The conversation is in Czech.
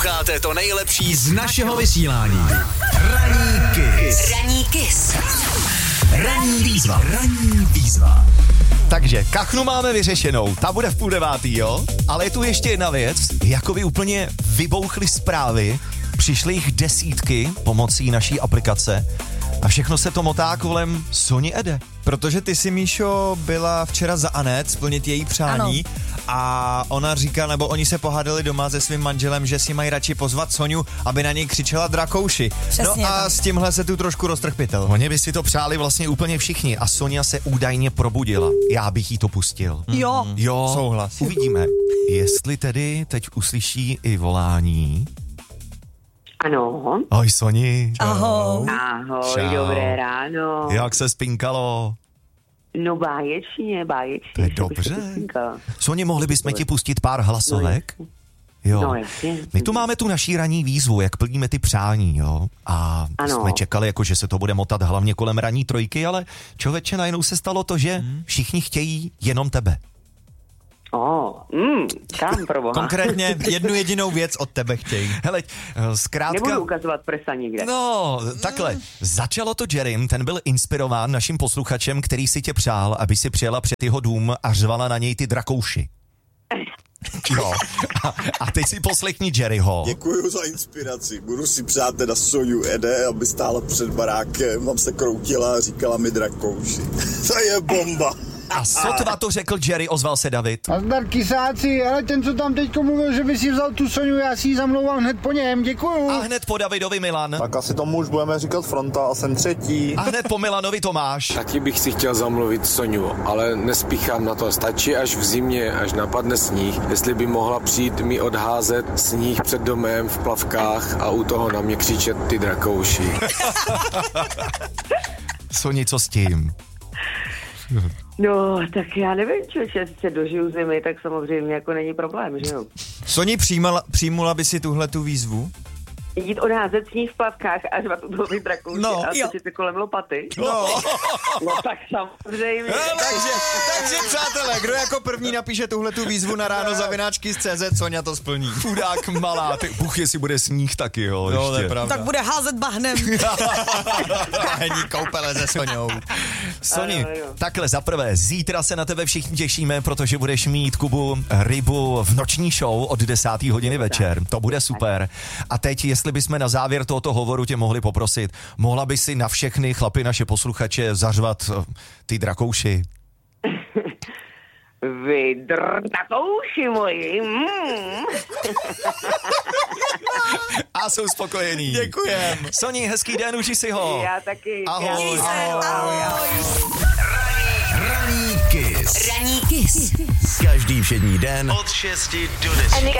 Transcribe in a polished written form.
Posloucháte to nejlepší z našeho vysílání. Ranní Kiss. Ranní výzva. Takže kachnu máme vyřešenou, ta bude v 8:30, jo? Ale je tu ještě jedna věc, jako by úplně vybouchly zprávy, přišly jich desítky pomocí naší aplikace a všechno se to motá kolem Soni Ede. Protože ty si, Míšo, byla včera za Anet splnit její přání. Ano. A ona říká, nebo oni se pohádali doma se svým manželem, že si mají radši pozvat Soňu, aby na něj křičela Drakouši. Přesně no a s tímhle se tu trošku roztrhl pytel. Oni by si to přáli vlastně úplně všichni a Sonia se údajně probudila. Já bych jí to pustil. Jo. Souhlas. Uvidíme, jestli tedy teď uslyší i volání. Ano. Ahoj Soni. Ahoj. Ahoj, Čau. dobré ráno. Jak se spinkalo? No báječně. To je dobře. Soni, mohli bychom ti pustit pár hlasovek? Jo. No, jasně. My tu máme tu naší ranní výzvu, jak plníme ty přání, jo. A jsme čekali, jako, že se to bude motat hlavně kolem ranní trojky, ale člověče, najednou se stalo to, že všichni chtějí jenom tebe. Kam proboha. Konkrétně jednu jedinou věc od tebe chtějí. Hele, zkrátka... Nebudu ukazovat prsa nikde. No, takhle. Začalo to Jerrym, ten byl inspirován naším posluchačem, který si tě přál, aby si přijela před jeho dům a řvala na něj ty drakouši. Jo. A teď si poslechni Jerryho. Děkuju za inspiraci. Budu si přát teda Soňu Ede, aby stála před barákem, mám se kroutila a říkala mi Drakouši. To je bomba. A sotva to řekl Jerry, ozval se David. Nazdar kysáci, ale ten, co tam teďko mluvil, že by si vzal tu Soňu, já si ji zamlouvám hned po něm, děkuju. A hned po Davidovi Milan. Tak asi tomu už budeme říkat Fronta a jsem třetí. A hned po Milanovi Tomáš. Taky bych si chtěl zamluvit Soňu, ale nespíchám na to. Stačí až v zimě, až napadne sníh, jestli by mohla přijít mi odházet sníh před domem v plavkách a u toho na mě křičet ty Drakouši. Soni, co s tím? No, tak já nevím, člověče, se dožiju zimy, tak samozřejmě jako není problém, že jo. Soni, přijmula by si tuhletu výzvu? Jít odházet sníh v plavkách a řvat u toho Drakouši No, a točit si kolem lopaty. No. No tak samozřejmě. Takže přátelé, kdo jako první napíše tuhletu výzvu na ráno@kiss.cz, Soňa to splní. Chudák malá, ty buch, jestli bude sníh taky, jo, ještě. to je pravda. Tak bude házet bahnem. Bahení koupele se Soňou. Soni, Ano, jo. takhle zaprvé, zítra se na tebe všichni těšíme, protože budeš mít Kubu rybu v noční show od 10. hodiny večer. To bude super. A teď, jestli bychom na závěr tohoto hovoru tě mohli poprosit, mohla by si na všechny chlapy naše posluchače zařvat ty Drakouši. Vy Drakouši moji. A jsou spokojení. Děkujem. Soni, hezký den, uži si ho. Já taky. Ahoj. Ranní Kiss. Každý všední den od 6 do 10.